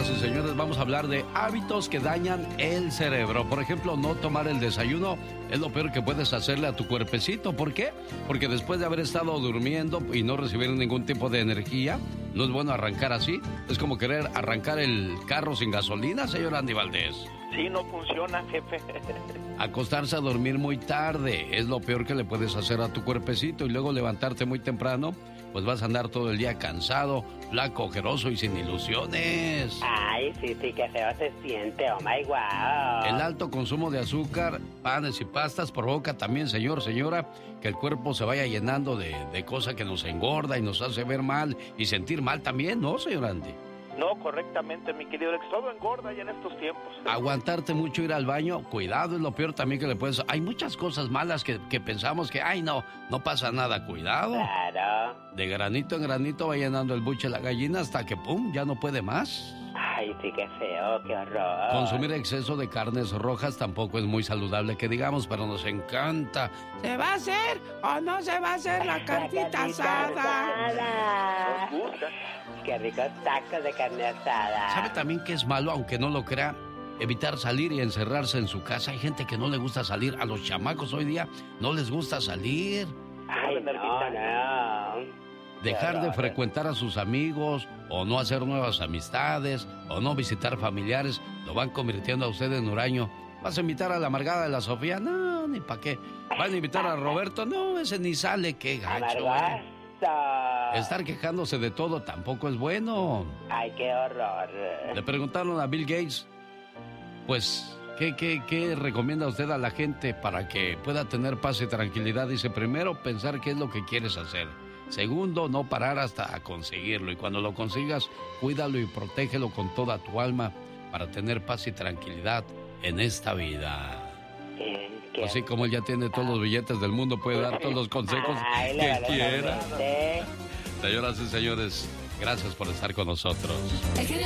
Señoras y señores, vamos a hablar de hábitos que dañan el cerebro. Por ejemplo, no tomar el desayuno es lo peor que puedes hacerle a tu cuerpecito. ¿Por qué? Porque después de haber estado durmiendo y no recibir ningún tipo de energía, no es bueno arrancar así. Es como querer arrancar el carro sin gasolina, señor Andy Valdés. Sí, no funciona, jefe. Acostarse a dormir muy tarde es lo peor que le puedes hacer a tu cuerpecito, y luego levantarte muy temprano, pues vas a andar todo el día cansado, flaco, ojeroso y sin ilusiones. Ay, sí, qué feo se siente, oh my wow. El alto consumo de azúcar, panes y pastas provoca también, señor, señora, que el cuerpo se vaya llenando de cosas que nos engorda y nos hace ver mal y sentir mal también, ¿no, señor Andy? No, correctamente, mi querido Alex, todo engorda ya en estos tiempos. Aguantarte mucho ir al baño, cuidado, es lo peor también que le puedes... Hay muchas cosas malas que pensamos que, ay, no pasa nada, cuidado. Claro. De granito en granito va llenando el buche la gallina hasta que, pum, ya no puede más. Ay, sí, qué feo, qué horror. Consumir exceso de carnes rojas tampoco es muy saludable, que digamos, pero nos encanta. ¿Se va a hacer o no se va a hacer la carnita asada? Nos gusta. Qué ricos tacos de carne asada. ¿Sabe también que es malo, aunque no lo crea? Evitar salir y encerrarse en su casa. Hay gente que no le gusta salir. A los chamacos hoy día no les gusta salir. Ay, no. Dejar de frecuentar a sus amigos, o no hacer nuevas amistades, o no visitar familiares, lo van convirtiendo a usted en huraño. ¿Vas a invitar a la amargada de la Sofía? No, ni para qué. ¿Van a invitar a Roberto? No, ese ni sale, qué gacho. Estar quejándose de todo tampoco es bueno. Ay, qué horror. Le preguntaron a Bill Gates, pues, ¿qué recomienda usted a la gente para que pueda tener paz y tranquilidad? Dice, primero, pensar qué es lo que quieres hacer. Segundo, no parar hasta conseguirlo. Y cuando lo consigas, cuídalo y protégelo con toda tu alma para tener paz y tranquilidad en esta vida. Así como él ya tiene todos los billetes del mundo, puede dar todos los consejos que quiera. Señoras y señores, gracias por estar con nosotros.